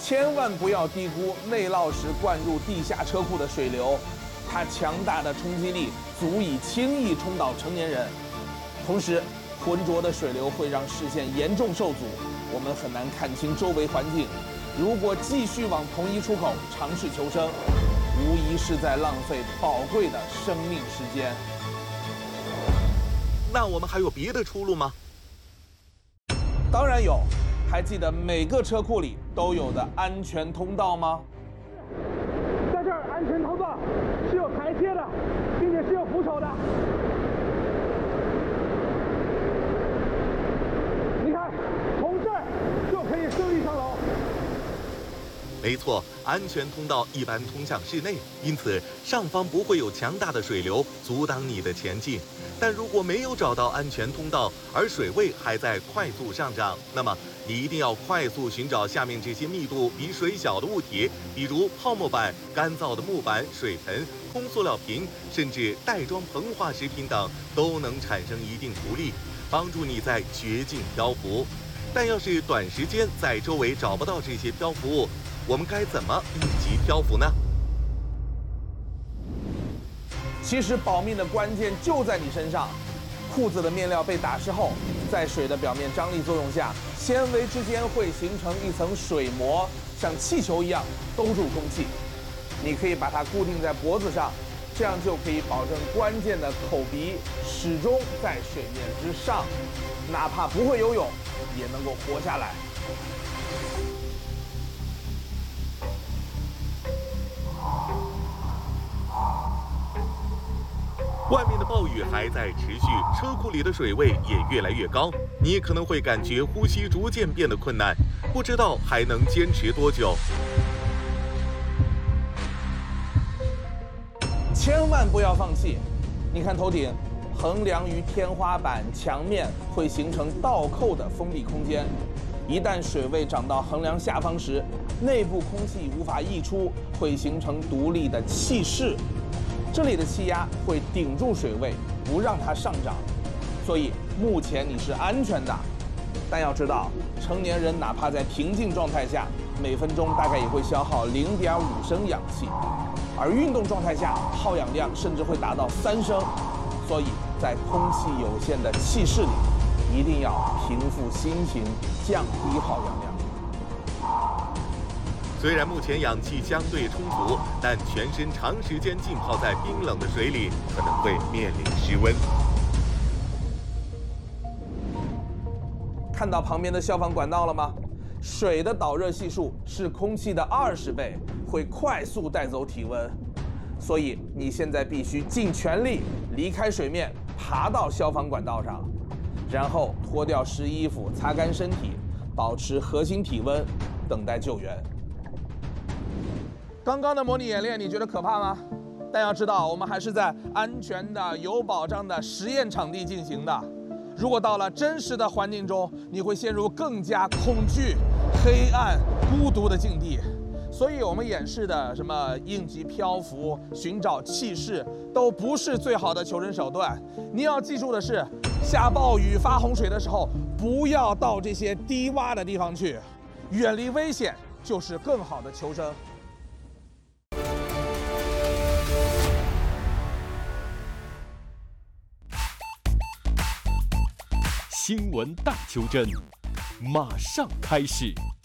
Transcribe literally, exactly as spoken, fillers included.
千万不要低估内涝时灌入地下车库的水流，它强大的冲击力足以轻易冲倒成年人。同时，浑浊的水流会让视线严重受阻，我们很难看清周围环境。如果继续往同一出口尝试求生，无疑是在浪费宝贵的生命时间。 那我们还有别的出路吗？ 当然有，还记得每个车库里都有的安全通道吗？ 在这儿，安全通道是有台阶的，并且是有扶手的。你看，从这儿就可以顺利上楼。 没错，安全通道一般通向室内，因此上方不会有强大的水流阻挡你的前进。但如果没有找到安全通道，而水位还在快速上涨，那么你一定要快速寻找下面这些密度比水小的物体，比如泡沫板、干燥的木板、水盆、空塑料瓶，甚至袋装膨化食品等，都能产生一定浮力，帮助你在绝境漂浮。但要是短时间在周围找不到这些漂浮物，我们该怎么应急漂浮呢？ 其实保命的关键就在你身上。裤子的面料被打湿后，在水的表面张力作用下，纤维之间会形成一层水膜，像气球一样兜住空气。你可以把它固定在脖子上，这样就可以保证关键的口鼻始终在水面之上，哪怕不会游泳，也能够活下来。 外面的暴雨还在持续，车库里的水位也越来越高，你可能会感觉呼吸逐渐变得困难，不知道还能坚持多久。 千万不要放弃！你看头顶，横梁与天花板、墙面会形成倒扣的封闭空间，一旦水位涨到横梁下方时，内部空气无法溢出，会形成独立的气室。这里的气压会顶住水位，不让它上涨，所以目前你是安全的。但要知道，成年人哪怕在平静状态下，每分钟大概也会消耗零点五升氧气，而运动状态下耗氧量甚至会达到三升。所以在空气有限的气室里，一定要平复心情，降低耗氧量。 虽然目前氧气相对充足，但全身长时间浸泡在冰冷的水里，可能会面临失温。 看到旁边的消防管道了吗？水的导热系数是空气的二十倍，会快速带走体温。所以你现在必须尽全力离开水面，爬到消防管道上，然后脱掉湿衣服，擦干身体，保持核心体温，等待救援。刚刚的模拟演练，你觉得可怕吗？但要知道，我们还是在安全的、有保障的实验场地进行的。如果到了真实的环境中，你会陷入更加恐惧、黑暗、孤独的境地。所以，我们演示的什么应急漂浮、寻找气室，都不是最好的求生手段。你要记住的是，下暴雨、发洪水的时候，不要到这些低洼的地方去，远离危险就是更好的求生。 新闻大求真，马上开始。